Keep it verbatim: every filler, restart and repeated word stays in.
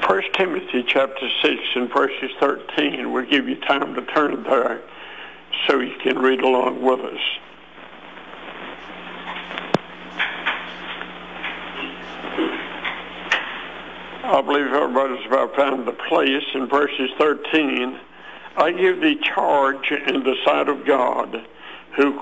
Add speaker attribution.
Speaker 1: First Timothy chapter six and verses thirteen. We'll give you time to turn there so you can read along with us. I believe everybody's about found the place in verses thirteen. I give thee charge in the sight of God, who